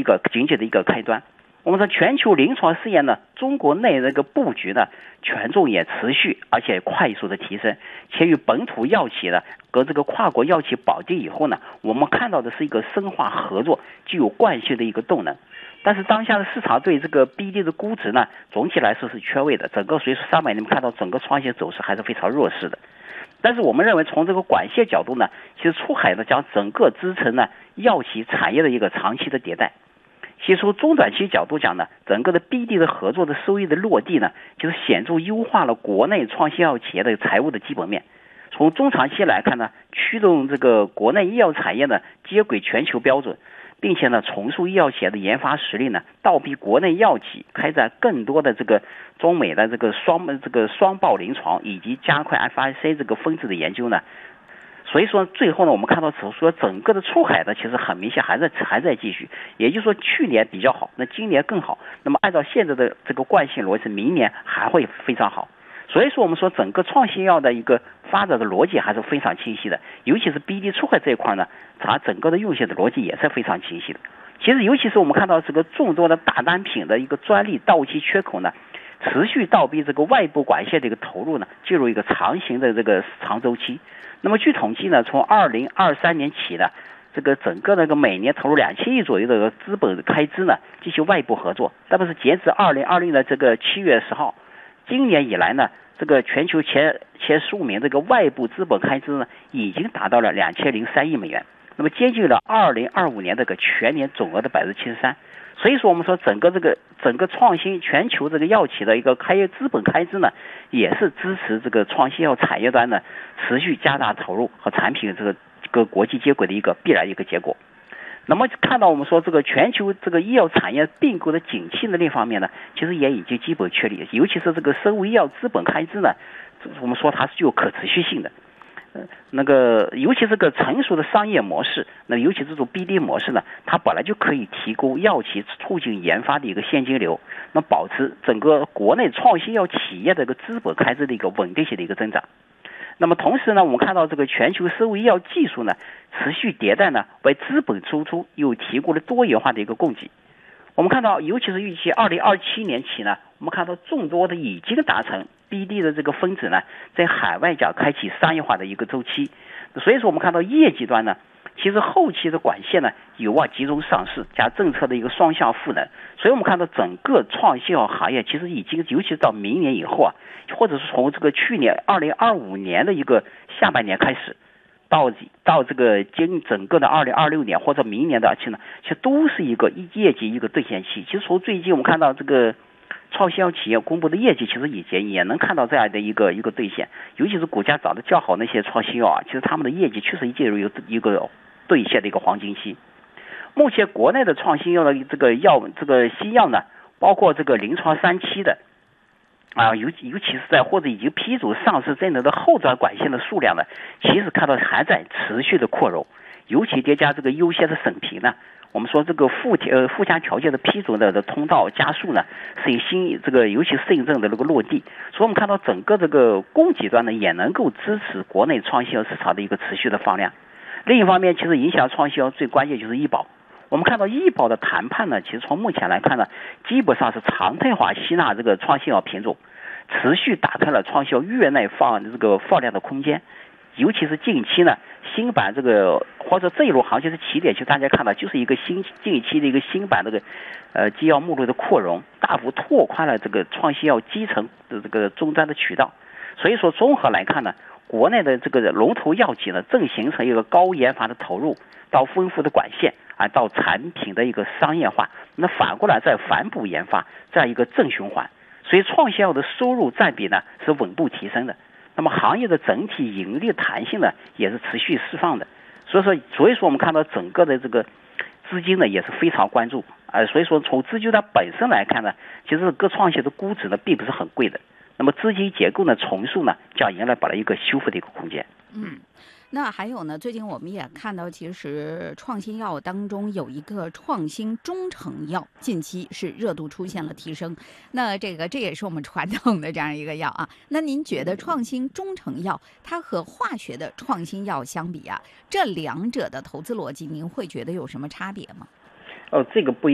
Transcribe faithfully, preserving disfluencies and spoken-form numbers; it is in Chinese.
个经济的一个开端。我们说全球临床试验呢，中国内这个布局呢权重也持续而且快速的提升，且与本土药企呢和这个跨国药企绑定以后呢，我们看到的是一个深化合作、具有惯性的一个动能。但是当下的市场对这个 B D 的估值呢，总体来说是缺位的，整个所以说三百你们看到整个创新走势还是非常弱势的。但是我们认为从这个管线角度呢，其实出海呢将整个支撑呢药企产业的一个长期的迭代。其实从中短期角度讲呢，整个的 B D 的合作的收益的落地呢，就是显著优化了国内创新药企业的财务的基本面。从中长期来看呢，驱动这个国内医药产业呢接轨全球标准，并且呢重塑医药企业的研发实力呢，倒逼国内药企开展更多的这个中美的这个双这个双报临床，以及加快 F I C 这个分子的研究呢。所以说最后呢，我们看到说整个的出海呢，其实很明显还在还在继续，也就是说去年比较好，那今年更好，那么按照现在的这个惯性逻辑，明年还会非常好。所以说我们说整个创新药的一个发展的逻辑还是非常清晰的，尤其是 B D 出海这一块呢，它整个的用线的逻辑也是非常清晰的。其实尤其是我们看到这个众多的大单品的一个专利到期缺口呢，持续倒逼这个外部管线的一个投入呢，进入一个长型的这个长周期。那么据统计呢，从二零二三年起呢，这个整个那个每年投入两千亿左右的资本开支呢，进行外部合作。特别是截至二零二零的这个七月十号，今年以来呢，这个全球前前十五名这个外部资本开支呢，已经达到了两千零三亿美元，那么接近了二零二五年这个全年总额的百分之七十三。所以说我们说整个这个整个创新全球这个药企的一个开业资本开支呢，也是支持这个创新药产业端呢持续加大投入和产品这个这个国际接轨的一个必然一个结果。那么看到我们说这个全球这个医药产业并购的景气的另一方面呢，其实也已经基本确立，尤其是这个生物医药资本开支呢，我们说它是具有可持续性的。那个尤其是个成熟的商业模式，那尤其这种 B D 模式呢，它本来就可以提供药企促进研发的一个现金流，那保持整个国内创新药企业的一个资本开支的一个稳定性的一个增长。那么同时呢，我们看到这个全球生物医药技术呢持续迭代呢，为资本输出又提供了多元化的一个供给。我们看到，尤其是预期二零二七年起呢，我们看到众多的已经达成 B D 的这个分子呢，在海外讲开启商业化的一个周期。所以说我们看到业绩端呢，其实后期的管线呢有望集中上市，加政策的一个双向赋能。所以我们看到整个创新药行业其实已经，尤其是到明年以后啊，或者是从这个去年二零二五年的一个下半年开始，到到这个今整个的二零二六年或者明年的期呢，其实都是一个业绩一个兑现期。其实从最近我们看到这个创新药企业公布的业绩，其实以前也能看到这样的一个一个兑现，尤其是股价涨得较好那些创新药啊，其实他们的业绩确实进入一个兑现的一个黄金期。目前国内的创新药的这个药这个新药呢，包括这个临床三期的啊，尤尤其是在或者已经批准上市这类的后端管线的数量呢，其实看到还在持续的扩容，尤其叠加这个优先的审评呢，我们说这个附呃附加条件的批准的的通道加速呢，是以新这个尤其是认证的那个落地，所以我们看到整个这个供给端呢也能够支持国内创新药市场的一个持续的放量。另一方面，其实影响创新药最关键就是医保。我们看到医保的谈判呢，其实从目前来看呢，基本上是常态化吸纳这个创新药品种，持续打开了创新药院内放这个放量的空间。尤其是近期呢，新版这个或者这一轮行情的起点，就大家看到就是一个新近期的一个新版这个呃基药目录的扩容，大幅拓宽了这个创新药基层的这个终端的渠道。所以说综合来看呢，国内的这个龙头药企呢，正形成一个高研发的投入，到丰富的管线啊，到产品的一个商业化，那反过来再反哺研发，这样一个正循环。所以创新药的收入占比呢是稳步提升的。那么行业的整体盈利弹性呢也是持续释放的，所以说所以说我们看到整个的这个资金呢也是非常关注啊、呃，所以说从资金它本身来看呢，其实各创新的估值呢并不是很贵的，那么资金结构呢重塑呢将迎来本来一个修复的一个空间。 嗯。那还有呢，最近我们也看到，其实创新药当中有一个创新中成药，近期是热度出现了提升。那这个这也是我们传统的这样一个药啊。那您觉得创新中成药它和化学的创新药相比啊，这两者的投资逻辑，您会觉得有什么差别吗？ 哦，这个不